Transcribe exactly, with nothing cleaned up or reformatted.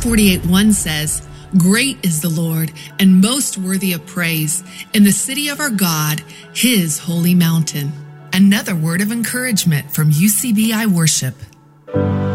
forty-eight one says, "Great is the Lord and most worthy of praise in the city of our God, his holy mountain." Another word of encouragement from U C B I Worship.